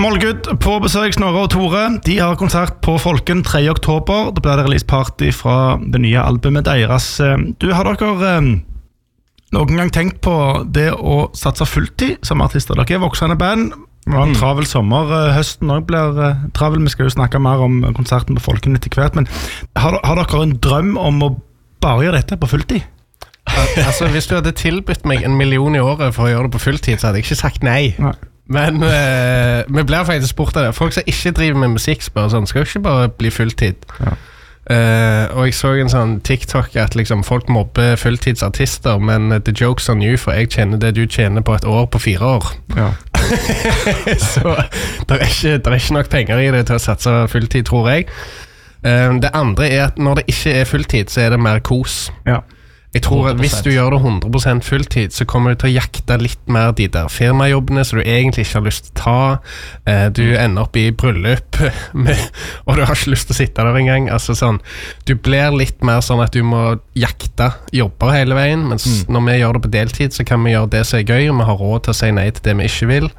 Målgutt på besøk, Snorre og Tore. De har konsert på Folken 3. oktober. Da blir det releaseparty fra det nye albumet deres. Du, har dere noen gang tenkt på det å satse fulltid som artister? Dere voksende band. Vi har en travel sommer. Høsten også blir travel. Vi skal jo snakke mer om konserten på Folken etter hvert. Men har dere en drøm om å bare gjøre dette på fulltid? Altså, hvis du hadde tilbudt meg 1 million i året for å gjøre det på fulltid, så hadde jeg ikke sagt nei. Men vi blir faktisk spurt av det. Folk som ikke driver med musikk spør sånn, skal jo ikke bare bli fulltid. Og jeg så en sånn TikTok at liksom, folk mobber fulltidsartister, men the joke's on you, for jeg tjener det du tjener på et år på 4 år. Så det er ikke nok penger i det til å satse fulltid, tror jeg. Det andre er at når det ikke er fulltid, så er det mer kos. Jeg tror at hvis du gjør det 100% fulltid, så kommer du til å jakte litt mer de der firmajobbene som du egentlig ikke har lyst til å ta. Du ender opp i bryllup, og du har ikke lyst til å sitte der engang. Altså sånn, du blir litt mer sånn at du må jakte jobber hele veien, mens når vi gjør det på deltid, så kan vi gjøre det som er gøy, og vi har råd til å si nei til det vi ikke vil.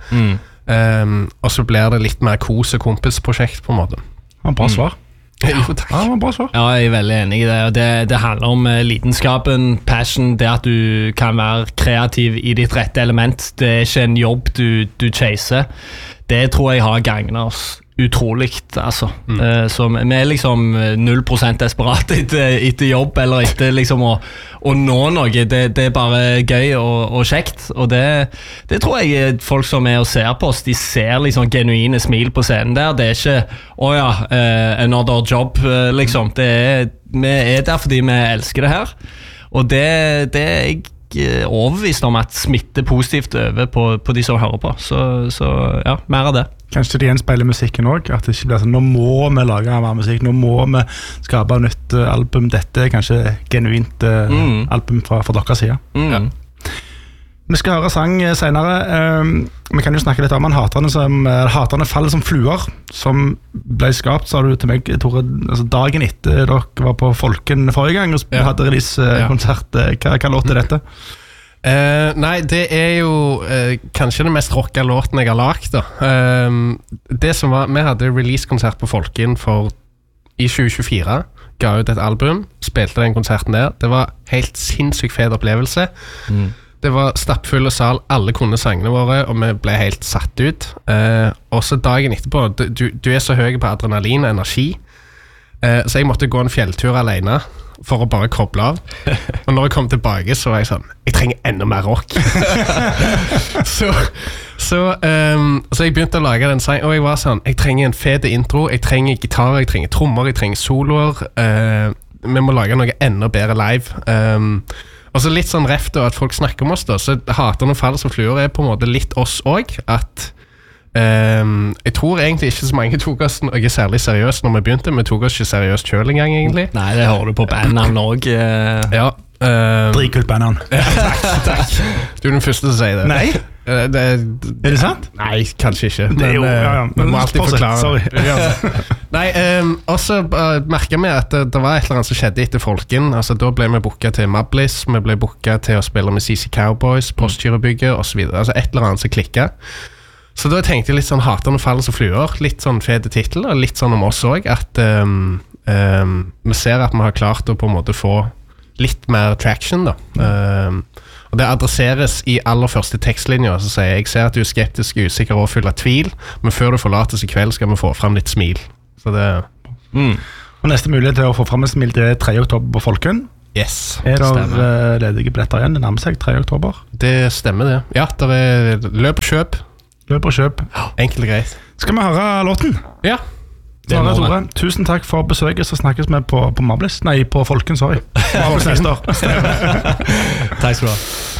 Og så blir det litt mer kos- og kompisprosjekt på en måte. Bra svar. Jo, takk. Bra svar. Ja, jeg er veldig enig i det. Det handler om lidenskapen, passion, det at du kan være kreativ i ditt rette element. Det er ikke en jobb du chaser. Det tror jeg har gagnet oss utrolig, altså. Så vi er liksom 0% desperat etter jobb, eller etter liksom å nå noe. Det er bare gøy og kjekt, og det tror jeg folk som er og ser på oss, de ser liksom genuine smil på scenen der. Det er ikke, another job, liksom. Vi er der fordi vi elsker det her, og det er jeg overbevist om at smitter positivt over på de som hører på. Så ja, mer av det. Kanskje det gjenspeiler musikken også, at det ikke blir sånn, nå må vi lage mer musikk, nå må vi skape et nytt album. Dette er kanskje genuint album fra deres side. Vi skal høre sang senere. Vi kan jo snakke litt om Haterne faller som fluer, som ble skapt, sa du til meg, Tore, altså dagen etter dere var på Folken forrige gang og hadde release-konsert. Hva låter dette? Nei, det er jo kanskje den mest rocka låten jeg har lagt da. Det som var, vi hadde release-konsert på Folken i 2024, ga ut et album, spilte den konserten der. Det var helt sinnssykt fet opplevelse. Det var stappfull sal, alle kunne sangene våre, og vi ble helt satt ut. Og så dagen etterpå, du er så høy på adrenalin og energi, så jeg måtte gå en fjelltur alene for å bare koble av. Og når jeg kom tilbake, så var jeg sånn, jeg trenger enda mer rock. Så jeg begynte å lage den sangen, og jeg var sånn, jeg trenger en fete intro, jeg trenger gitar, jeg trenger trommer, jeg trenger soloer. Vi må lage noe enda bedre live. Og så litt sånn reft at folk snakker om oss da, så Haterne faller som fluer er på en måte litt oss også, at jeg tror egentlig ikke så mange tok oss noe særlig seriøst når vi begynte. Vi tok oss ikke seriøst selv en gang egentlig. Nei, det hører du på bandnavn også. Ja. Dritkult bandnavn. Takk. Du er den første til å si det. Nei? Er det sant? Nei, kanskje ikke. Det er jo, vi må alltid forklare. Sorry. Nei, også merket vi at det var et eller annet som skjedde etter Folken. Altså, da ble vi booket til Mablis, vi ble booket til å spille med CC Cowboys, Postgirobygget og så videre. Altså et eller annet som klikket. Så da tenkte jeg litt sånn Haterne faller som fluer, litt sånn fete titel, og litt sånn om oss også, at vi ser at vi har klart å på en måte få litt mer traction da. Og det adresseres i aller første tekstlinja, så sier jeg ser at du er skeptisk, usikker og full av tvil, men før du forlates i kveld skal vi få frem litt smil. Så det... Og neste mulighet til å få frem et smil til 3. oktober på Folken. Yes, er det ledige billetter igjen? Det nærmer seg 3. oktober. Det stemmer det. Ja, det er løp og kjøp. Løp og kjøp. Enkelt og greit. Skal vi høre låten? Ja. Tore, tusen takk for besøket, så snakkes vi på Mablis. Nei, på Folken, sorry. Mablis neste år. Takk skal du ha.